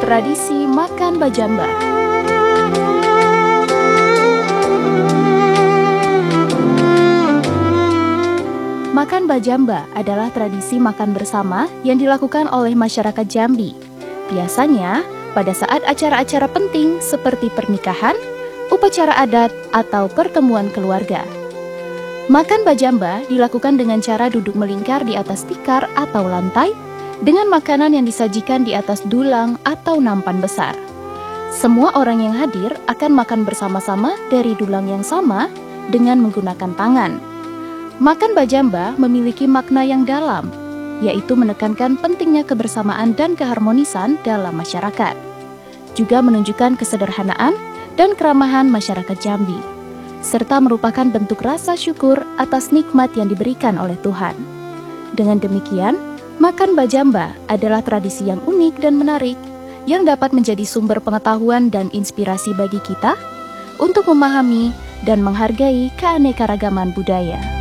tradisi makan bajamba. Makan bajamba adalah tradisi makan bersama yang dilakukan oleh masyarakat Jambi. Biasanya pada saat acara-acara penting seperti pernikahan, upacara adat, atau pertemuan keluarga. Makan bajamba dilakukan dengan cara duduk melingkar di atas tikar atau lantai dengan makanan yang disajikan di atas dulang atau nampan besar. Semua orang yang hadir akan makan bersama-sama dari dulang yang sama dengan menggunakan tangan. Makan bajamba memiliki makna yang dalam, yaitu menekankan pentingnya kebersamaan dan keharmonisan dalam masyarakat. Juga menunjukkan kesederhanaan dan keramahan masyarakat Jambi, serta merupakan bentuk rasa syukur atas nikmat yang diberikan oleh Tuhan. Dengan demikian, makan bajamba adalah tradisi yang unik dan menarik yang dapat menjadi sumber pengetahuan dan inspirasi bagi kita untuk memahami dan menghargai keanekaragaman budaya.